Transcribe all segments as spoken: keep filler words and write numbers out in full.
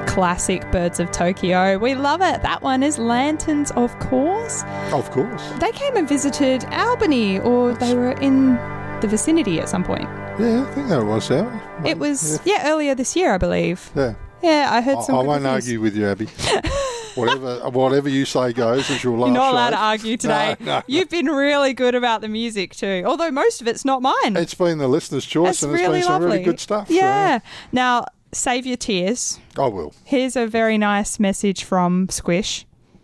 classic Birds of Tokyo. We love it. That one is Lanterns, of course. Of course. They came and visited Albany, or they were in the vicinity at some point. Yeah, I think that was there. It was, yeah. yeah, earlier this year, I believe. Yeah. Yeah, I heard some I, I good won't reviews. argue with you, Abby. whatever whatever you say goes is your last You're not allowed show. to argue today. No, no. You've been really good about the music too, although most of it's not mine. It's been the listener's choice, It's and it's really been some lovely. really good stuff. Yeah. Now, save your tears. So I will. Here's a very nice message from Squish.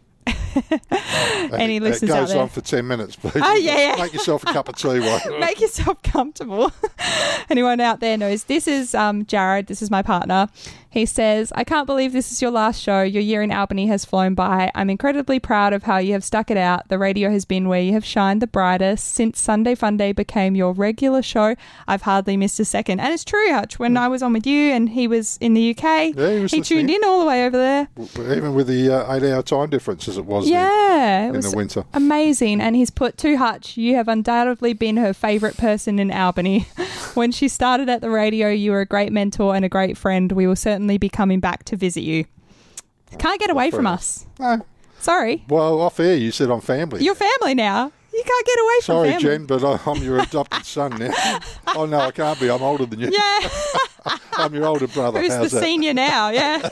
Any it, listeners it out goes there? on for ten minutes, please. Oh, yeah, yeah. Make yourself a cup of tea. While Make yourself comfortable. Anyone out there knows this is um, Jared. This is my partner. He says, I can't believe this is your last show. Your year in Albany has flown by. I'm incredibly proud of how you have stuck it out. The radio has been where you have shined the brightest. Since Sunday Funday became your regular show, I've hardly missed a second. And it's true, Hutch. When I was on with you and he was in the U K, Yeah, he was he tuned listening. in all the way over there. even with the uh, eight-hour time difference as it was Yeah, then, it in was the winter. amazing. And he's put to Hutch, you have undoubtedly been her favourite person in Albany. When she started at the radio, you were a great mentor and a great friend. We will certainly be coming back to visit you. Can't get away from us. No. Sorry. Well, off air you said I'm family. You're family now. You can't get away from Sorry, family. Jen, but I- I'm your adopted son now. Oh, no, I can't be. I'm older than you. Yeah. I'm your older brother. Who's How's the that? senior now? Yeah.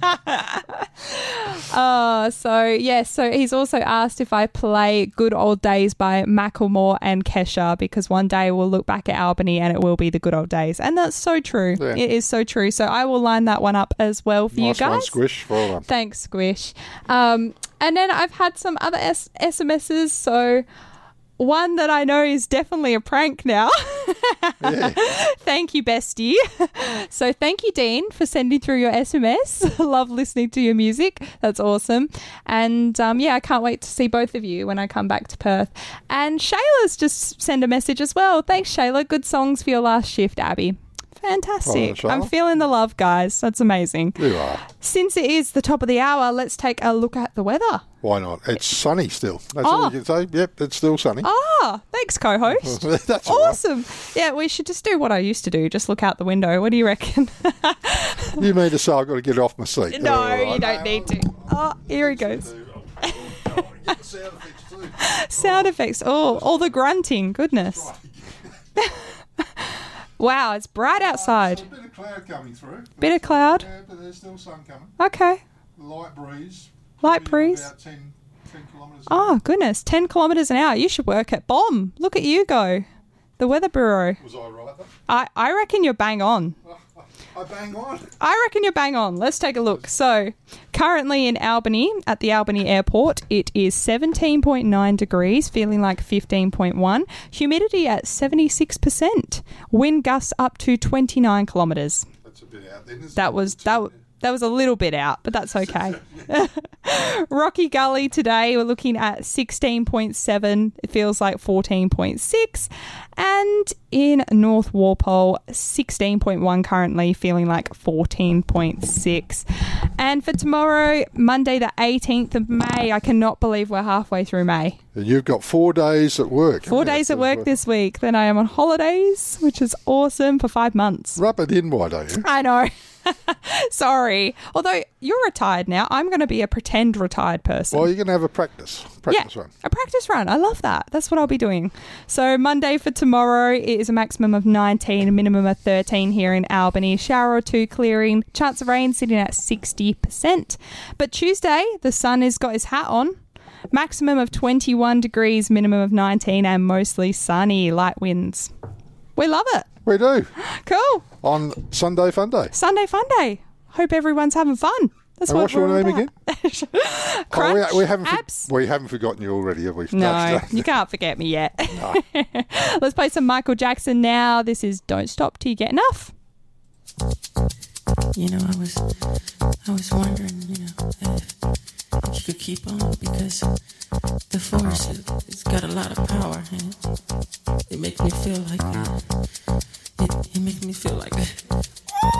uh, so, yes. So he's also asked if I play Good Old Days by Macklemore and Kesha, because one day we'll look back at Albany and it will be the good old days. And that's so true. Yeah. It is so true. So I will line that one up as well for Nice you one, guys. Squish. Well done. Thanks, Squish. Um, and then I've had some other S- SMSs. So one that I know is definitely a prank now. Yeah. Thank you, bestie. So thank you, Dean, for sending through your S M S. Love listening to your music. That's awesome. And um, yeah, I can't wait to see both of you when I come back to Perth. And Shayla's just sent a message as well. Thanks, Shayla. Good songs for your last shift, Abby. Fantastic. Well done, I'm Shayla. feeling the love, guys. That's amazing. You are. Since it is the top of the hour, let's take a look at the weather. Why not? It's sunny still. That's Oh. all you can say. Yep, it's still sunny. Ah, thanks, co-host. That's all right. Awesome. Yeah, we should just do what I used to do. Just look out the window. What do you reckon? You mean to say I've got to get off my seat? No, All right. you don't need to. Oh, here he goes. Get the sound effects too. Sound effects. Oh, all the grunting. Goodness. Wow, it's bright outside. There's a bit of cloud coming through. Bit of cloud. Yeah, but there's still sun coming. Okay. Light breeze. Light Probably breeze. About ten, ten kilometres. Oh, goodness. ten kilometres an hour. You should work at B O M. Look at you go. The Weather Bureau. Was I right there? I, I reckon you're bang on. I bang on. I reckon you're bang on. Let's take a look. So, currently in Albany, at the Albany Airport, it is seventeen point nine degrees, feeling like fifteen point one. Humidity at seventy-six percent. Wind gusts up to twenty-nine kilometres. That's a bit out there. Isn't That it? was that. That was a little bit out, but that's okay. Rocky Gully today, we're looking at sixteen point seven. It feels like fourteen point six. And in North Walpole, sixteen point one currently, feeling like fourteen point six. And for tomorrow, Monday the eighteenth of May, I cannot believe we're halfway through May. And you've got four days at work. Four haven't you? days at work this week. Then I am on holidays, which is awesome, for five months. Rub it in, why don't you? I know. Sorry. Although you're retired now, I'm going to be a pretend retired person. Well, you're going to have a practice. Practice yeah, run. a practice run. I love that. That's what I'll be doing. So Monday for tomorrow, it is a maximum of nineteen, a minimum of thirteen here in Albany. Shower or two clearing. Chance of rain sitting at sixty percent. But Tuesday, the sun has got his hat on. Maximum of twenty-one degrees, minimum of nineteen, and mostly sunny. Light winds. We love it. We do. Cool. On Sunday Fun Day. Sunday fun day. Hope everyone's having fun. That's And what what's your we're all name about. again? Crunch, Oh, we, we haven't for- abs. we haven't forgotten you already, have we? No, you can't forget me yet. Let's play some Michael Jackson now. This is Don't Stop Till You Get Enough. You know, I was, I was wondering, you know, if, if you could keep on, because the force is, it's got a lot of power, and it makes me feel like, uh, it, it makes me feel like